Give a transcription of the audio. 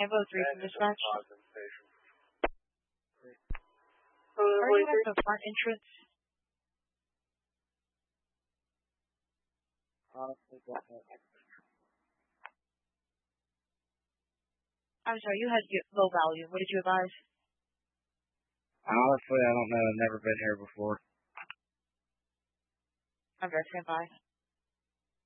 Tango 3 from dispatch. Are What you is at it? the front entrance? Honestly, don't know. I'm sorry, you had low volume. What did you advise? Honestly, I don't know. I've never been here before. I'm very stand by.